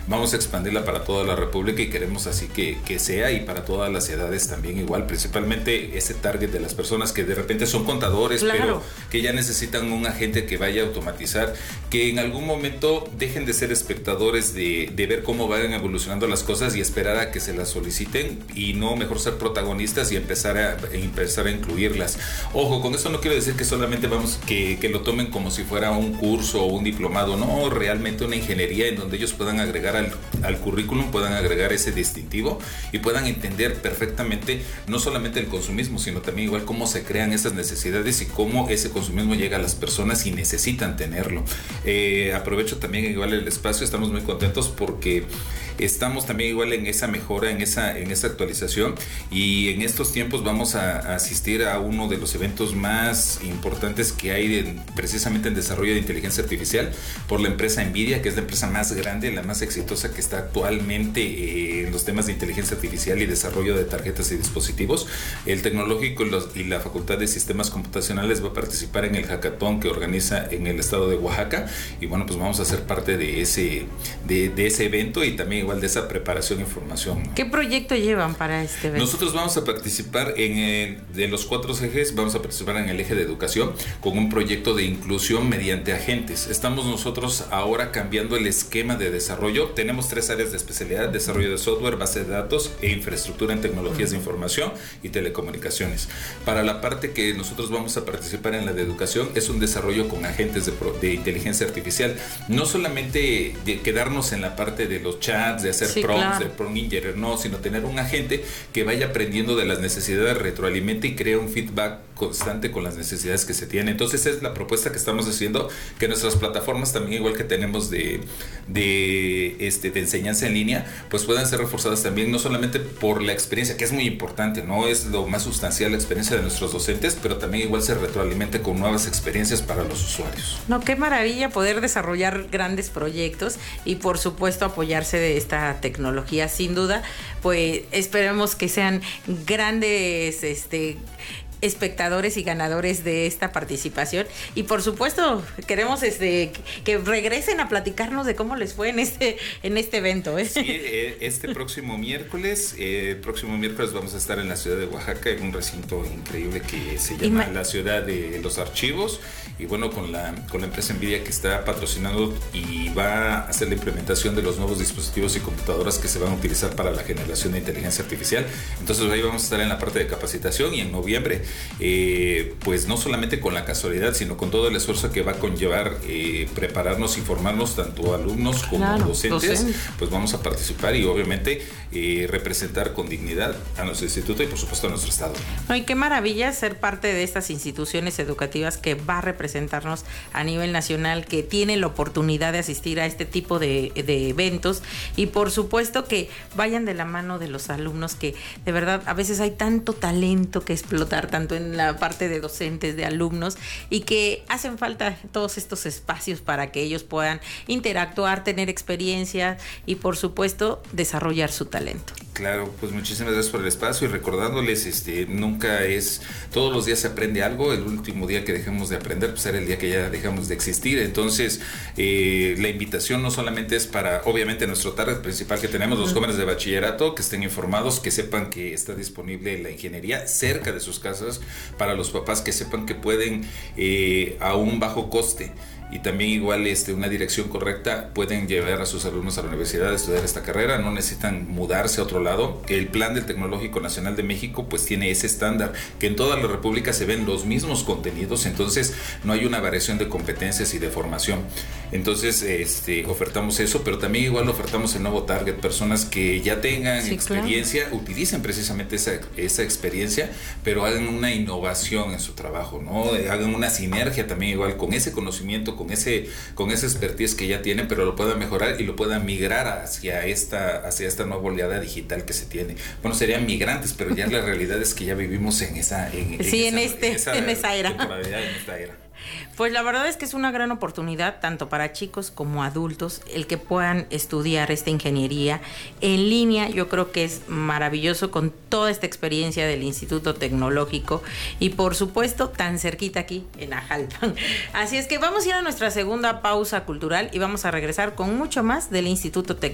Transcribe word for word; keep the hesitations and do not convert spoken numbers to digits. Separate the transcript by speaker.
Speaker 1: vamos a expandirla para toda la República y queremos así que, que sea, y para todas las edades también igual, principalmente ese target de las personas que de repente son contadores, claro, pero que ya necesitan un agente que vaya a automatizar, que en algún momento dejen de ser espectadores de, de ver cómo van evolucionando las cosas y esperar a que se las soliciten, y no, mejor ser protagonistas y empezar a, empezar a incluirlas. Ojo, con eso no quiero decir que solamente vamos, que, que lo tomen como si fuera un curso o un diplomado, no, realmente una ingeniería en donde ellos puedan agregar al, al currículum, puedan agregar ese distintivo y puedan entender perfectamente no solamente el consumismo, sino también igual cómo se crean esas necesidades y cómo ese consumismo llega a las personas y necesitan tenerlo. Eh, aprovecho también igual el espacio, estamos muy contentos porque estamos también igual en esa mejora, en esa, en esa actualización, y en estos tiempos vamos a, a asistir a uno de los eventos más importantes que hay en, precisamente en desarrollo de inteligencia artificial, por la empresa NVIDIA, que es la empresa más grande, la más exitosa que está actualmente eh, en los temas de inteligencia artificial y desarrollo de tarjetas y dispositivos. El Tecnológico y, los, y la Facultad de Sistemas Computacionales va a participar en el hackathon que organiza en el estado de Oaxaca, y bueno, pues vamos a ser parte de ese, de, de ese evento y también igual de esa preparación e información, ¿no?
Speaker 2: ¿Qué proyecto llevan para este evento?
Speaker 1: Nosotros vamos a participar en el, de los cuatro ejes, vamos a participar en el eje de educación con un proyecto de inclusión mediante agentes. Estamos nosotros ahora cambiando el esquema de desarrollo. Tenemos tres áreas de especialidad: desarrollo de software, base de datos e infraestructura en tecnologías de información y telecomunicaciones. Para la parte que nosotros vamos a participar en la de educación, es un desarrollo con agentes de, de inteligencia artificial. No solamente de quedarnos en la parte de los chats, de hacer sí, prompts, claro, de prompt engineer, no, sino tener un agente que vaya aprendiendo de las necesidades, retroalimente y crea un feedback constante con las necesidades que se tienen. Entonces esa es la propuesta que estamos haciendo, que nuestras plataformas también, igual que tenemos de, de, este, de enseñanza en línea, pues puedan ser reforzadas también, no solamente por la experiencia, que es muy importante, no es lo más sustancial la experiencia de nuestros docentes, pero también igual se retroalimente con nuevas experiencias para los usuarios.
Speaker 2: No, qué maravilla poder desarrollar grandes proyectos y por supuesto apoyarse de esta tecnología, sin duda. Pues esperemos que sean grandes este espectadores y ganadores de esta participación, y por supuesto queremos este que regresen a platicarnos de cómo les fue en este en este evento, ¿eh?
Speaker 1: Sí, este próximo miércoles eh, próximo miércoles vamos a estar en la ciudad de Oaxaca, en un recinto increíble que se llama la Ciudad de los Archivos, y bueno, con la con la empresa NVIDIA que está patrocinando y va a hacer la implementación de los nuevos dispositivos y computadoras que se van a utilizar para la generación de inteligencia artificial. Entonces ahí vamos a estar en la parte de capacitación, y en noviembre Eh, pues no solamente con la casualidad, sino con todo el esfuerzo que va a conllevar eh, prepararnos y formarnos, tanto alumnos como claro, docentes, docentes, pues vamos a participar y obviamente eh, representar con dignidad a nuestro instituto y por supuesto a nuestro estado.
Speaker 2: Ay, qué maravilla ser parte de estas instituciones educativas que va a representarnos a nivel nacional, que tienen la oportunidad de asistir a este tipo de, de eventos, y por supuesto que vayan de la mano de los alumnos, que de verdad a veces hay tanto talento que explotar, tanto en la parte de docentes, de alumnos, y que hacen falta todos estos espacios para que ellos puedan interactuar, tener experiencia y por supuesto desarrollar su talento.
Speaker 1: Claro, pues muchísimas gracias por el espacio, y recordándoles, este, nunca es, todos los días se aprende algo. El último día que dejemos de aprender, pues era el día que ya dejamos de existir. Entonces, eh, la invitación no solamente es para, obviamente, nuestro target principal que tenemos, los jóvenes de bachillerato, que estén informados, que sepan que está disponible la ingeniería cerca de sus casas, para los papás que sepan que pueden eh, a un bajo coste y también igual este, una dirección correcta, pueden llevar a sus alumnos a la universidad a estudiar esta carrera, no necesitan mudarse a otro lado. El plan del Tecnológico Nacional de México pues tiene ese estándar, que en toda la República se ven los mismos contenidos, entonces no hay una variación de competencias y de formación. Entonces este, ofertamos eso, pero también igual ofertamos el nuevo target, personas que ya tengan sí, experiencia, claro, utilicen precisamente esa, esa experiencia, pero hagan una innovación en su trabajo, ¿no? Hagan una sinergia también igual con ese conocimiento, con ese con esa expertise que ya tienen, pero lo puedan mejorar y lo puedan migrar hacia esta hacia esta nueva oleada digital que se tiene. Bueno, serían migrantes, pero ya la realidad es que ya vivimos en esa en,
Speaker 2: sí,
Speaker 1: en,
Speaker 2: en
Speaker 1: esa,
Speaker 2: este
Speaker 1: en esa,
Speaker 2: en esa era.
Speaker 1: temporalidad, en esta era.
Speaker 2: Pues la verdad es que es una gran oportunidad tanto para chicos como adultos el que puedan estudiar esta ingeniería en línea. Yo creo que es maravilloso con toda esta experiencia del Instituto Tecnológico y por supuesto tan cerquita aquí en Ajalpan. Así es que vamos a ir a nuestra segunda pausa cultural y vamos a regresar con mucho más del Instituto Tecnológico.